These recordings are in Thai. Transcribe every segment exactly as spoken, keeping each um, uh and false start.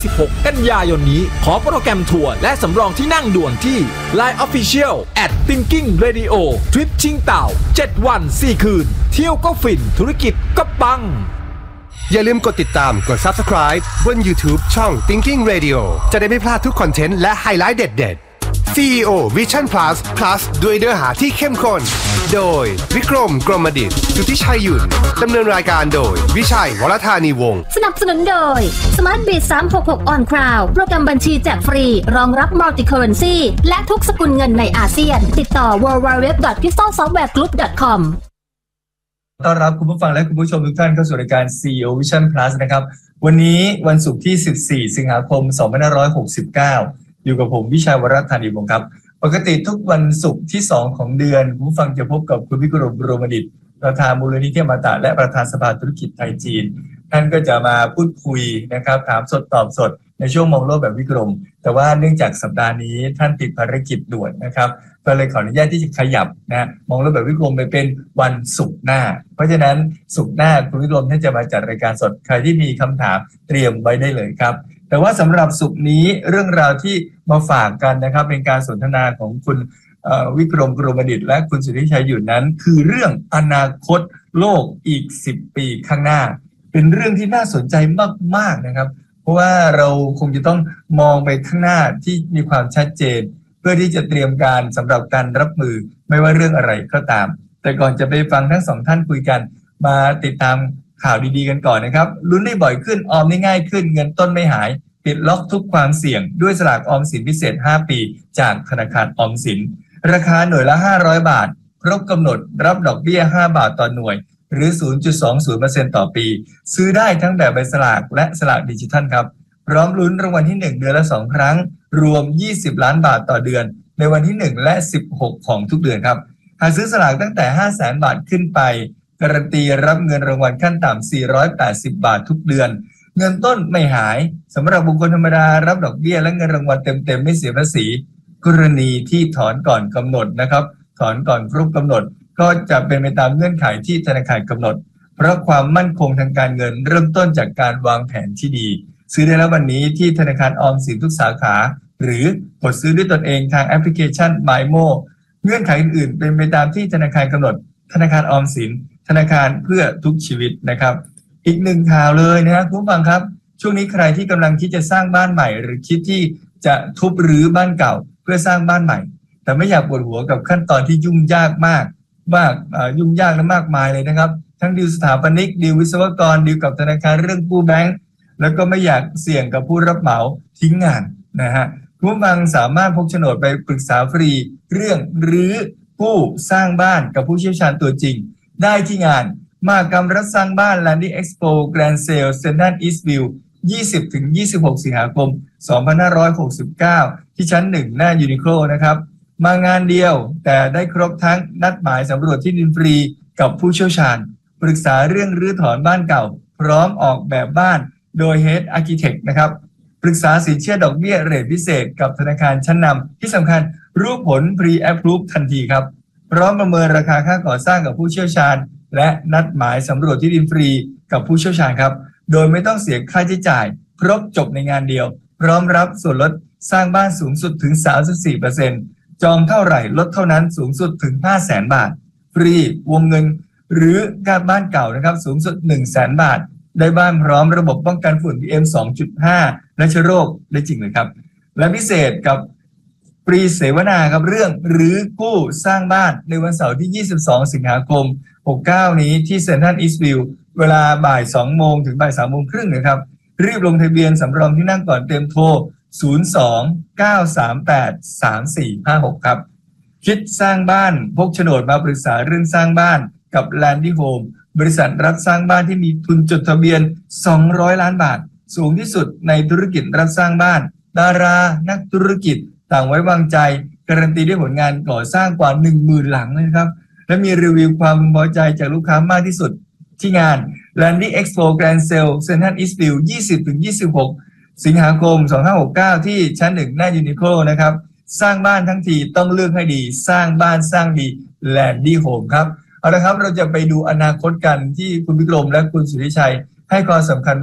สิบหก กันยายนนี้ขอโปรแกรมทัวร์และสำรองที่นั่งด่วนที่ ไลน์ Official แอท Thinking Radio ทริปชิงเต่าเจ็ดวันสี่คืนเที่ยวก็ฟินธุรกิจก็ปังอย่าลืมกดติดตามกด Subscribe บน YouTube ช่อง Thinking Radio จะได้ไม่พลาดทุกคอนเทนต์และไฮไลท์เด็ดๆ ซี อี โอ Vision Plus Plus ด้วยเนื้อหาที่เข้มข้นโดยวิกรมกรมดิษฐ์สุทธิชัยหยุ่นดำเนินรายการโดยวิชัยวรธานีวงศ์สนับสนุนโดย Smart Bit สามหกหก On Cloud โปรแกรมบัญชีแจกฟรีรองรับ Multi Currency และทุกสกุลเงินในอาเซียนติดต่อ ดับเบิลยู ดับเบิลยู ดับเบิลยู ดอท crystal software group ดอท คอมต้อนรับคุณผู้ฟังและคุณผู้ชมทุกท่านเข้าสู่รายการ ซี อี โอ Vision Plus นะครับวันนี้วันศุกร์ที่สิบสี่สิงหาคมสองพันห้าร้อยหกสิบเก้าอยู่กับผมวิชัยวรธานีวงศ์ครับปกติทุกวันศุกร์ที่สองของเดือนคุณผู้ฟังจะพบกับคุณวิกรมโรมดิษฐ์ประธานมูลนิธิอมตะและประธานสภาธุรกิจไทยจีนท่านก็จะมาพูดคุยนะครับถามสดตอบสดในช่วงมองโลกแบบวิกรมแต่ว่าเนื่องจากสัปดาห์นี้ท่านติดภารกิจด่วนนะครับก็เลยขออนุญาตที่จะขยับนะมองโลกแบบวิกรมไปเป็นวันศุกร์หน้าเพราะฉะนั้นศุกร์หน้าคุณวิกรมท่านจะมาจัดรายการสดใครที่มีคำถามเตรียมไว้ได้เลยครับแต่ว่าสำหรับศุกร์นี้เรื่องราวที่มาฝากกันนะครับเป็นการสนทนาของคุณวิกรมกรมดิษฐ์และคุณสุทธิชัยหยุ่นนั้นคือเรื่องอนาคตโลกอีกสิบปีข้างหน้าเป็นเรื่องที่น่าสนใจมากๆนะครับเพราะว่าเราคงจะต้องมองไปข้างหน้าที่มีความชัดเจนเพื่อที่จะเตรียมการสำหรับการรับมือไม่ว่าเรื่องอะไรก็ตามแต่ก่อนจะไปฟังทั้งสองท่านคุยกันมาติดตามข่าวดีๆกันก่อนนะครับลุ้นได้บ่อยขึ้นออมได้ง่ายขึ้นเงินต้นไม่หายปิดล็อกทุกความเสี่ยงด้วยสลากออมสินพิเศษห้าปีจากธนาคารออมสินราคาหน่วยละห้าร้อยบาทครบกำหนดรับดอกเบี้ยห้าบาทต่อหน่วยหรือ ศูนย์จุดสองศูนย์เปอร์เซ็นต์ ต่อปีซื้อได้ทั้งแบบใบสลากและสลากดิจิทัลครับพร้อมลุ้นรางวัลที่หนึ่งเดือนละสองครั้งรวมยี่สิบล้านบาทต่อเดือนในวันที่หนึ่งและสิบหกของทุกเดือนครับหากซื้อสลากตั้งแต่ ห้าแสน บาทขึ้นไปการันตีรับเงินรางวัลขั้นต่ำสี่ร้อยแปดสิบบาททุกเดือนเงินต้นไม่หายสำหรับบุคคลธรรมดารับดอกเบี้ยและเงินรางวัลเต็มๆไม่เสียภาษีกรณีที่ถอนก่อนกำหนดนะครับถอนก่อนครบกำหนดก็จะเป็นไปตามเงื่อนไขที่ธนาคารกำหนดเพราะความมั่นคงทางการเงินเริ่มต้นจากการวางแผนที่ดีซื้อได้แล้ววันนี้ที่ธนาคารออมสินทุกสาขาหรือกดซื้อด้วยตนเองทางแอปพลิเคชัน มายโม เงื่อนไขอื่นๆเป็นไปตามที่ธนาคารกำหนดธนาคารออมสินธนาคารเพื่อทุกชีวิตนะครับอีกหนึ่งข่าวเลยนะครับคุณผู้ฟังครับช่วงนี้ใครที่กำลังคิดจะสร้างบ้านใหม่หรือคิดที่จะทุบรื้อบ้านเก่าเพื่อสร้างบ้านใหม่แต่ไม่อยากปวดหัวกับขั้นตอนที่ยุ่งยากมากมากยุ่งยากและมากมายเลยนะครับทั้งดีลสถาปนิกดีลวิศวกรดีลกับธนาคารเรื่องกู้แบงก์แล้วก็ไม่อยากเสี่ยงกับผู้รับเหมาทิ้งงานนะฮะคุณผู้ฟังสามารถพกโฉนดไปปรึกษาฟรีเรื่องรื้อกู้สร้างบ้านกับผู้เชี่ยวชาญตัวจริงได้ที่งานมหกรรมรับสร้างบ้าน Landing Expo Grand Sale Central Eastview ยี่สิบถึงยี่สิบหก สิงหาคม สองพันห้าร้อยหกสิบเก้า ที่ชั้นหนึ่งหน้ายูนิโคลนะครับมางานเดียวแต่ได้ครบทั้งนัดหมายสำรวจที่ดินฟรีกับผู้เชี่ยวชาญปรึกษาเรื่องรื้อถอนบ้านเก่าพร้อมออกแบบบ้านโดย Head Architect นะครับปรึกษาสินเชื่อดอกเบี้ยเรทพิเศษกับธนาคารชั้นนำที่สำคัญรู้ผล Pre-Approve ทันทีครับพร้อมประเมินราคาค่าก่อสร้างกับผู้เชี่ยวชาญและนัดหมายสำรวจที่ดินฟรีกับผู้เชี่ยวชาญครับโดยไม่ต้องเสียค่าใช้จ่ายครบจบในงานเดียวพร้อมรับส่วนลดสร้างบ้านสูงสุดถึง สามสิบสี่เปอร์เซ็นต์ จองเท่าไหร่ลดเท่านั้นสูงสุดถึง ห้าแสน บาทฟรีวงเงินหรือการบ้านเก่านะครับสูงสุด หนึ่งแสน บาทได้บ้านพร้อมระบบป้องกันฝุ่น พี เอ็ม สองจุดห้า และเชื้อโรคได้จริงเลยครับและพิเศษกับปรีเสวนาครับเรื่องรื้อกู้สร้างบ้านในวันเสาร์ที่ยี่สิบสองสิงหาคมหกสิบเก้านี้ที่เซ็นทรัลอีสต์วิวเวลาบ่ายสองโมงถึงบ่ายสามโมงครึ่งนะครับรีบลงทะเบียนสำรองที่นั่งก่อนเต็มโทรศูนย์ สอง เก้า สาม แปด สาม สี่ ห้า หกครับคิดสร้างบ้านพกโฉนดมาปรึกษาเรื่องสร้างบ้านกับ Landy Home บริษัทรับสร้างบ้านที่มีทุนจดทะเบียนสองร้อยล้านบาทสูงที่สุดในธุรกิจรับสร้างบ้านดารานักธุรกิจต่างไว้วางใจการันตีด้วยผลงานก่อสร้างกว่า หนึ่งหมื่น หลังเลยครับและมีรีวิวความพอใจจากลูกค้ามากที่สุดที่งาน Landing Expo Grand Sale Central Eastview ยี่สิบถึงยี่สิบหก สิงหาคมสองพันห้าร้อยหกสิบเก้าที่ชั้นหนึ่งหน้ายูนิโคลนะครับสร้างบ้านทั้งทีต้องเลือกให้ดีสร้างบ้านสร้างดี Landy Home ครับเอาละครับเราจะไปดูอนาคตกันที่คุณวิกรมและคุณสุทธิชัยให้ความสำคัญว่า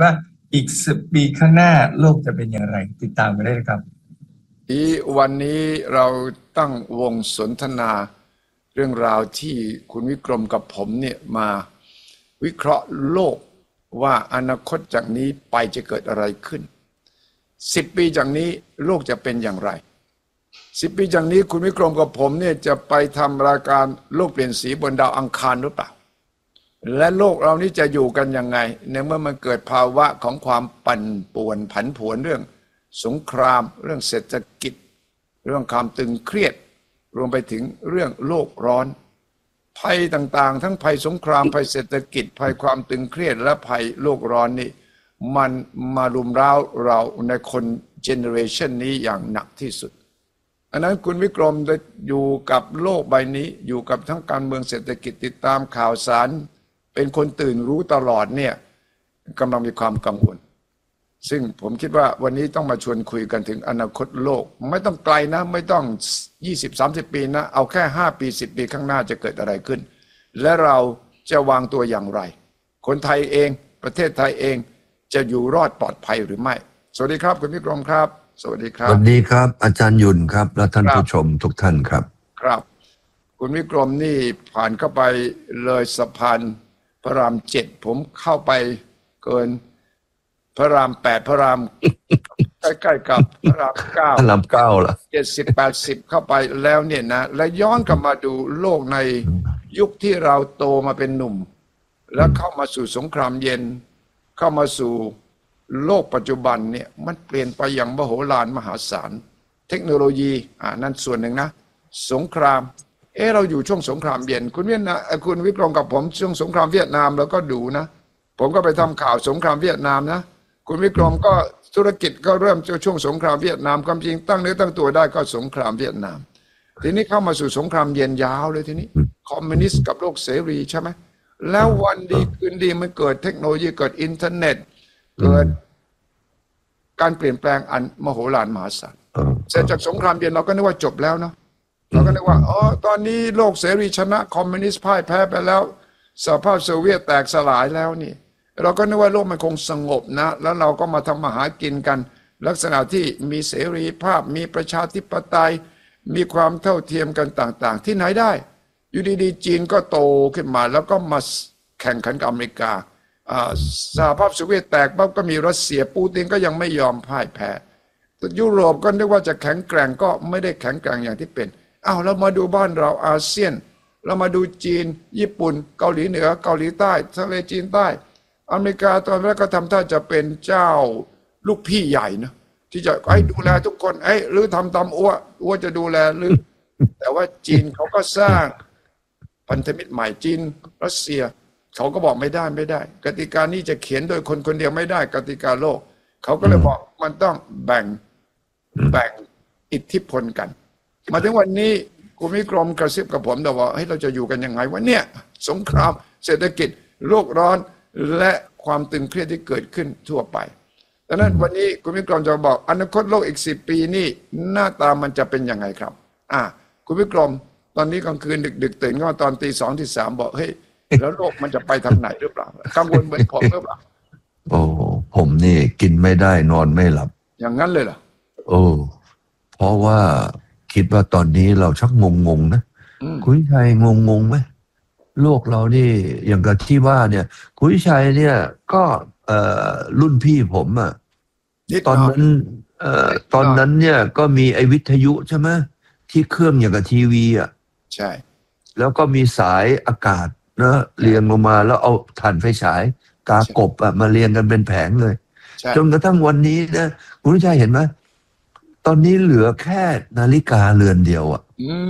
อีกสิบปีข้างหน้าโลกจะเป็นอย่างไรติดตามกันได้เลยครับอีวันนี้เราตั้งวงสนทนาเรื่องราวที่คุณวิกรมกับผมเนี่ยมาวิเคราะห์โลกว่าอนาคตจากนี้ไปจะเกิดอะไรขึ้นสิบปีจากนี้โลกจะเป็นอย่างไรสิบปีจากนี้คุณวิกรมกับผมเนี่ยจะไปทำรายการโลกเปลี่ยนสีบนดาวอังคารหรือเปล่าและโลกเรานี้จะอยู่กันยังไงในเมื่อมันเกิดภาวะของความปั่นป่วนผันผวนเรื่องสงครามเรื่องเศรษฐกิจเรื่องความตึงเครียดรวมไปถึงเรื่องโลกร้อนภัยต่างๆทั้งภัยสงครามภัยเศรษฐกิจภัยความตึงเครียดและภัยโลกร้อนนี่มันมารุมเร้าเราในคนเจเนอเรชันนี้อย่างหนักที่สุดอันนั้นคุณวิกรมได้อยู่กับโลกใบนี้อยู่กับทั้งการเมืองเศรษฐกิจติดตามข่าวสารเป็นคนตื่นรู้ตลอดเนี่ยกำลังมีความกังวลซึ่งผมคิดว่าวันนี้ต้องมาชวนคุยกันถึงอนาคตโลกไม่ต้องไกลนะไม่ต้อง ยี่สิบสามสิบ ปีนะเอาแค่ห้าปีสิบปีข้างหน้าจะเกิดอะไรขึ้นและเราจะวางตัวอย่างไรคนไทยเองประเทศไทยเองจะอยู่รอดปลอดภัยหรือไม่สวัสดีครับคุณวิกรมครับสวัสดีครับสวัสดีครับอาจารย์ยุนครับและท่านผู้ชมทุกท่านครับครับคุณวิกรมนี่ผ่านเข้าไปเลยสะพานพระรามเจ็ดผมเข้าไปเกินพระรามแปดพระรามใกล้ๆกับพระรามเก้าพระรามเก้าล่ะเจ็ดสิบแปดสิบเข้าไปแล้วเนี่ยนะและย้อนกลับมาดูโลกในยุคที่เราโตมาเป็นหนุ่มแล้วเข้ามาสู่สงครามเย็นเข้ามาสู่โลกปัจจุบันเนี่ยมันเปลี่ยนไปอย่างมโหฬารมหาศาลเทคโนโลยีอ่านั่นส่วนหนึ่งนะสงครามเออเราอยู่ช่วงสงครามเย็นคุณเวียดนามคุณวิกรมกับผมช่วงสงครามเวียดนามแล้วก็ดูนะผมก็ไปทำข่าวสงครามเวียดนามนะคุณวิกรมก็ธุรกิจก็เริ่มช่วงสงครามเวียดนามความจริงตั้งเนื้อตั้งตัวได้ก็สงครามเวียดนามทีนี้เข้ามาสู่สงครามเย็นยาวเลยทีนี้คอมมิวนิสต์กับโลกเสรีใช่ไหมแล้ววันดีคืนดีมันเกิดเทคโนโลยีเกิดอินเทอร์เน็ตเกิดการเปลี่ยนแปลงอันมโหฬารมหาศาลเสร็จจากสงครามเย็นเราก็นึกว่าจบแล้วเนาะเราก็นึกว่าอ๋อตอนนี้โลกเสรีชนะคอมมิวนิสต์พ่ายแพ้ไปแล้วสหภาพโซเวียตแตกสลายแล้วนี่เราก็นึกว่าโลกมันคงสงบนะแล้วเราก็มาทำมาหากินกันลักษณะที่มีเสรีภาพมีประชาธิปไตยมีความเท่าเทียมกันต่างๆที่ไหนได้อยู่ดีๆจีนก็โตขึ้นมาแล้วก็มาแข่งขันกับอเมริกาสหภาพโซเวียตแตกปั๊บก็มีรัสเซียปูตินก็ยังไม่ยอมพ่ายแพ้ยุโรปก็นึกว่าจะแข็งแกร่งก็ไม่ได้แข็งแกร่งอย่างที่เป็นอ้าวเรามาดูบ้านเราอาเซียนเรามาดูจีนญี่ปุ่นเกาหลีเหนือเกาหลีใต้ทะเลจีนใต้อเมริกาตอนแรกก็ทำท่าจะเป็นเจ้าลูกพี่ใหญ่นะที่จะให้ดูแลทุกคนไอ้หรือทำตามอ้วอ้วจะดูแลหรือแต่ว่าจีนเขาก็สร้างพันธมิตรใหม่จีนรัสเซียเขาก็บอกไม่ได้ไม่ได้กติกานี้จะเขียนโดยคนคนเดียวไม่ได้กติกาโลกเขาก็เลยบอกมันต้องแบ่งแบ่งอิทธิพลกันมาถึงวันนี้คุณวิกรมกระซิบกับผมแต่ว่าให้เราจะอยู่กันยังไงวันเนี้ยสงครามเศรษฐกิจโลกร้อนและความตึงเครียดที่เกิดขึ้นทั่วไปดังนั้นวันนี้คุณวิกรมจะบอกอนาคตโลกอีกสิบปีนี่หน้าตามันจะเป็นยังไงครับอ่าคุณวิกรมตอนนี้กลางคืนดึกๆตื่นก็ตอนตีสองตีสามบอกเฮ้ยแล้วโลกมันจะไปทางไหนหรือเปล่ากังวลเหมือนผมหรือเปล่าโอ้ผมนี่กินไม่ได้นอนไม่หลับอย่างนั้นเลยเหรอโอ้เพราะว่าคิดว่าตอนนี้เราชักงงๆนะคุณชัยงงๆไหมโลกเรานี่อย่างกับที่ว่าเนี่ยคุณชัยเนี่ยก็เอ่อรุ่นพี่ผมอ่ะตอนนั้นเอ่อตอนนั้นเนี่ยก็มีไอ้วิทยุใช่ไหมที่เครื่องอย่างกับทีวีอ่ะใช่แล้วก็มีสายอากาศนะเรียงลงมาแล้วเอาถ่านไฟฉายกากบอ่ะมาเรียงกันเป็นแผงเลยจนกระทั่งวันนี้นะคุณชัยเห็นไหมตอนนี้เหลือแค่นาฬิกาเรือนเดียวอ่ะ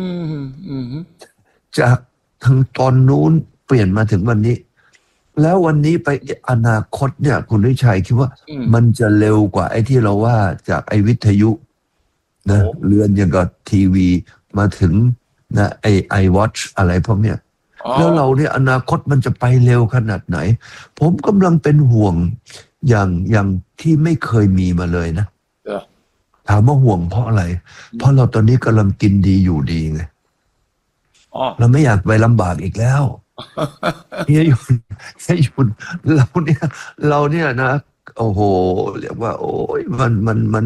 จากทางตอนนู้นเปลี่ยนมาถึงวันนี้แล้ววันนี้ไปอนาคตเนี่ยคุณวิชัยคิดว่ามันจะเร็วกว่าไอ้ที่เราว่าจากไอ้วิทยุนะเรือนอย่างกับทีวีมาถึงนะไอ้ไอวอทช์อะไรพวกเนี้ยแล้วเราเนี่ยอนาคตมันจะไปเร็วขนาดไหนผมกำลังเป็นห่วงอย่างอย่างที่ไม่เคยมีมาเลยนะถามว่าห่วงเพราะอะไรเพราะเราตอนนี้กำลังกินดีอยู่ดีไงเราไม่อยากไปลำบากอีกแล้วเฮียยุนเฮียยุนเราเนี่ยเราเนี่ยนะโอ้โหเรียกว่าโอ้ยมันมันมัน